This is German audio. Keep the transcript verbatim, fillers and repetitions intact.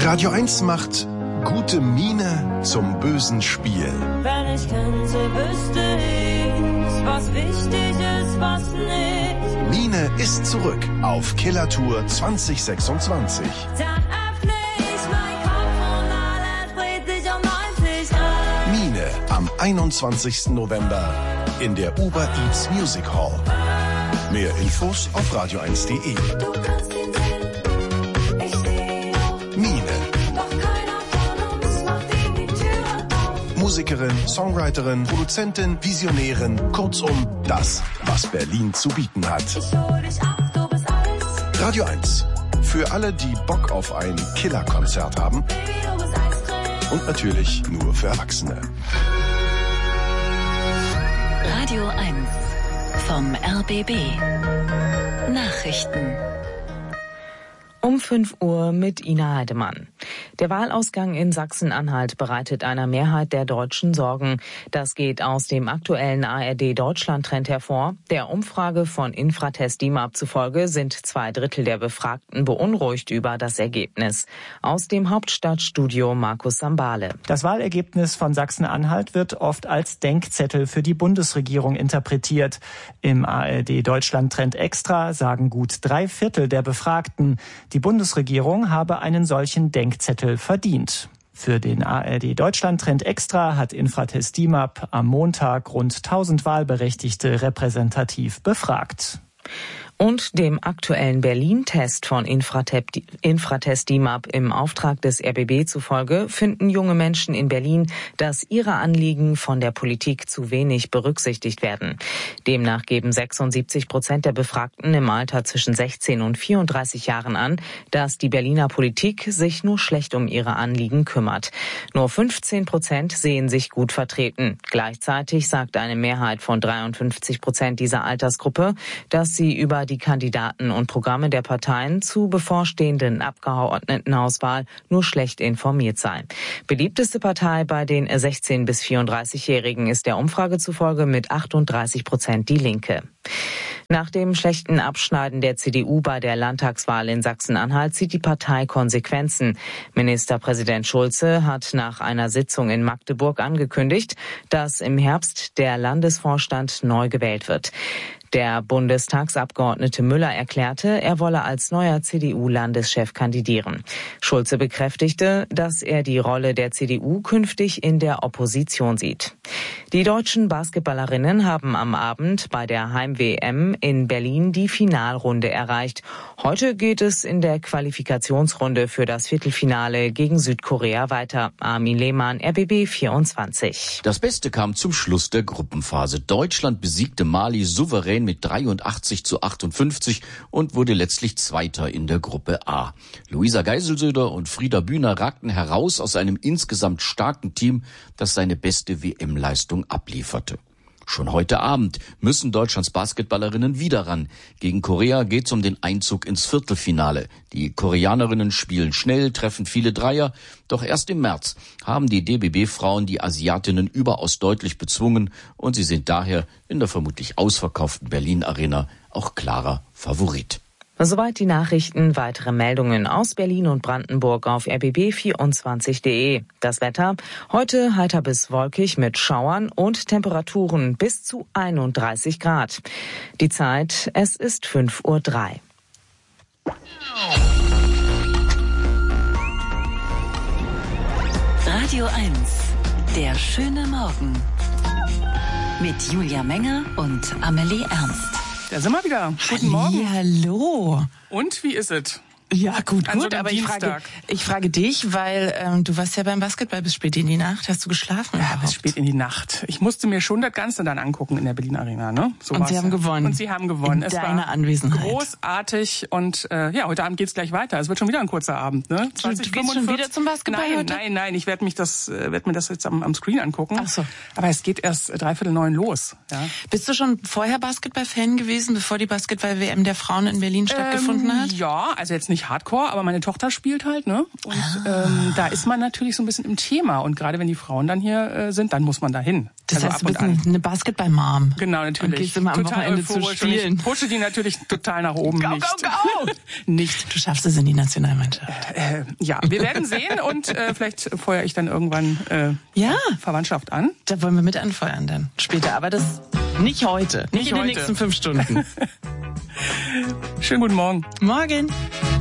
Radio eins macht gute Miene zum bösen Spiel. Wenn ich könnte, wüsste ich, was wichtig ist, was nicht. Miene ist zurück auf Killertour zwanzig sechsundzwanzig. Dann öffne ich mein Kopf und alles dreht sich um neunzig Grad. Miene am einundzwanzigsten November in der Uber Eats Music Hall. Mehr Infos auf radio eins punkt de. Du kannst ihn sehen, ich sehe auch. Miene. Doch keiner von uns macht ihm die Tür auf. Musikerin, Songwriterin, Produzentin, Visionärin, kurzum das, was Berlin zu bieten hat. Ich hol dich ab, du bist alles. Radio eins. Für alle, die Bock auf ein Killerkonzert haben. Baby, du bist Eiscreme. Und natürlich nur für Erwachsene. Radio eins vom R B B. Nachrichten. Um fünf Uhr mit Ina Heidemann. Der Wahlausgang in Sachsen-Anhalt bereitet einer Mehrheit der Deutschen Sorgen. Das geht aus dem aktuellen A R D-Deutschland-Trend hervor. Der Umfrage von Infratest DIMAP zufolge sind zwei Drittel der Befragten beunruhigt über das Ergebnis. Aus dem Hauptstadtstudio Markus Sambale. Das Wahlergebnis von Sachsen-Anhalt wird oft als Denkzettel für die Bundesregierung interpretiert. Im A R D-Deutschland-Trend Extra sagen gut drei Viertel der Befragten, die Bundesregierung habe einen solchen Denkzettel verdient. Für den A R D-Deutschland-Trend Extra hat Infratest DIMAP am Montag rund tausend Wahlberechtigte repräsentativ befragt. Und dem aktuellen Berlin-Test von Infratest DIMAP im Auftrag des R B B zufolge finden junge Menschen in Berlin, dass ihre Anliegen von der Politik zu wenig berücksichtigt werden. Demnach geben sechsundsiebzig Prozent der Befragten im Alter zwischen sechzehn und vierunddreißig Jahren an, dass die Berliner Politik sich nur schlecht um ihre Anliegen kümmert. Nur fünfzehn Prozent sehen sich gut vertreten. Gleichzeitig sagt eine Mehrheit von dreiundfünfzig Prozent dieser Altersgruppe, dass sie über die Kandidaten und Programme der Parteien zu bevorstehenden Abgeordnetenauswahl nur schlecht informiert sei. Beliebteste Partei bei den sechzehn- bis vierunddreißigjährigen ist der Umfrage zufolge mit achtunddreißig Prozent die Linke. Nach dem schlechten Abschneiden der C D U bei der Landtagswahl in Sachsen-Anhalt zieht die Partei Konsequenzen. Ministerpräsident Schulze hat nach einer Sitzung in Magdeburg angekündigt, dass im Herbst der Landesvorstand neu gewählt wird. Der Bundestagsabgeordnete Müller erklärte, er wolle als neuer C D U-Landeschef kandidieren. Schulze bekräftigte, dass er die Rolle der C D U künftig in der Opposition sieht. Die deutschen Basketballerinnen haben am Abend bei der Heim-W M in Berlin die Finalrunde erreicht. Heute geht es in der Qualifikationsrunde für das Viertelfinale gegen Südkorea weiter. Armin Lehmann, R B B vierundzwanzig. Das Beste kam zum Schluss der Gruppenphase. Deutschland besiegte Mali souverän mit dreiundachtzig zu achtundfünfzig und wurde letztlich Zweiter in der Gruppe A. Luisa Geiselsöder und Frieda Bühner ragten heraus aus einem insgesamt starken Team, das seine beste W M-Leistung ablieferte. Schon heute Abend müssen Deutschlands Basketballerinnen wieder ran. Gegen Korea geht's um den Einzug ins Viertelfinale. Die Koreanerinnen spielen schnell, treffen viele Dreier. Doch erst im März haben die D B B-Frauen die Asiatinnen überaus deutlich bezwungen und sie sind daher in der vermutlich ausverkauften Berlin-Arena auch klarer Favorit. Soweit die Nachrichten. Weitere Meldungen aus Berlin und Brandenburg auf r b b vierundzwanzig punkt de. Das Wetter heute heiter bis wolkig mit Schauern und Temperaturen bis zu einunddreißig Grad. Die Zeit, es ist fünf Uhr drei. Radio eins, der schöne Morgen. Mit Julia Menger und Amelie Ernst. Da sind wir wieder. Guten Morgen. Hallo. Und wie ist es? Ja, gut, An so gut, einem aber ich frage, ich frage dich, weil ähm, du warst ja beim Basketball bis spät in die Nacht. Hast du geschlafen? Ja, überhaupt? bis spät in die Nacht. Ich musste mir schon das Ganze dann angucken in der Berlin Arena, ne? So und sie haben ja. gewonnen. Und sie haben gewonnen. In es deiner war Anwesenheit. großartig und äh, ja, heute Abend geht's gleich weiter. Es wird schon wieder ein kurzer Abend, ne? zwanzig, du gehst schon wieder zum Basketball nein, heute? Nein, nein, ich werde mich das, äh, werde mir das jetzt am, am Screen angucken. Ach so. Aber es geht erst dreiviertel neun los. Ja? Bist du schon vorher Basketball-Fan gewesen, bevor die Basketball-W M der Frauen in Berlin stattgefunden ähm, hat? Ja, also jetzt nicht nicht Hardcore, aber meine Tochter spielt halt, ne? Und ah. ähm, da ist man natürlich so ein bisschen im Thema. Und gerade wenn die Frauen dann hier äh, sind, dann muss man da hin. Das also heißt, du bist eine Basketball-Mom. Genau, natürlich. Und gehst immer am total Wochenende zu spielen. Ich pushe die natürlich total nach oben. Go, nicht. go, go! Nicht. Du schaffst es in die Nationalmannschaft. Äh, ja, wir werden sehen und äh, vielleicht feuere ich dann irgendwann äh, ja. Verwandtschaft an. Da wollen wir mit anfeuern dann später. Aber das nicht heute. Nicht, nicht in heute. den nächsten fünf Stunden. Schönen guten Morgen. Morgen.